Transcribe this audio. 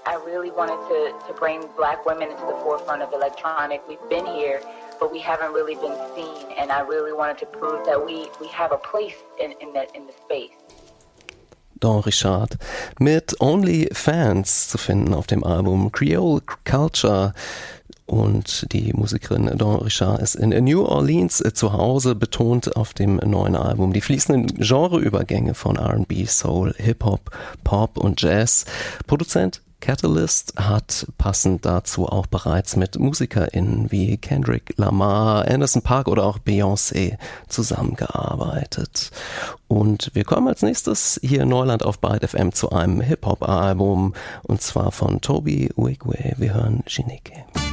I really wanted to bring Black women into the forefront of electronic. We've been here, but we haven't really been seen, and I really wanted to prove that we have a place in the space. Dawn Richard mit Only Fans zu finden auf dem Album Creole Culture. Und die Musikerin Dawn Richard ist in New Orleans zu Hause, betont auf dem neuen Album die fließenden Genreübergänge von R&B, Soul, Hip-Hop, Pop und Jazz. Produzent Catalyst hat passend dazu auch bereits mit MusikerInnen wie Kendrick Lamar, Anderson .Paak oder auch Beyoncé zusammengearbeitet. Und wir kommen als nächstes hier in Neuland auf Byte FM zu einem Hip-Hop-Album, und zwar von Toby Wigwe. Wir hören Shineke.